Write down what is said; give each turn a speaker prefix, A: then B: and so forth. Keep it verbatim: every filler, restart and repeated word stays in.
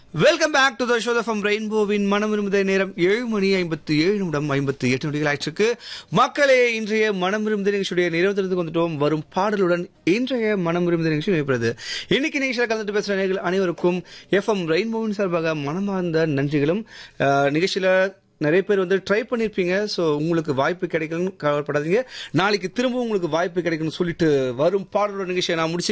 A: Welcome back to the show from ரெயின்போவின் மனம் விரும்புதே நேரம் ஏழு மணி ஐம்பத்தி ஏழு நிமிடம் ஐம்பத்தி எட்டு நொடிகள் ஆயிடுச்சு. மக்களே, இன்றைய மனம் விரும்புதே நிகழ்ச்சியுடைய நிறைவேற்றத்துக்கு வந்துட்டோம். வரும் பாடலுடன் இன்றைய மனம் விரும்புதே நிகழ்ச்சி நிறைவேறது. இன்னைக்கு நிகழ்ச்சியில் கலந்துட்டு பேசுற நேயர்கள் அனைவருக்கும் எஃப்எம் ரெயின்போவின் சார்பாக மனமார்ந்த நன்றிகளும். நிகழ்ச்சியில நிறைய பேர் வந்து ட்ரை பண்ணிருப்பீங்க. ஸோ உங்களுக்கு வாய்ப்பு கிடைக்கணும்னு கவலைப்படாதீங்க. நாளைக்கு திரும்ப உங்களுக்கு வாய்ப்பு கிடைக்கும்னு சொல்லிட்டு வரும் பாடலோட நிகழ்ச்சியை நான் முடிச்சு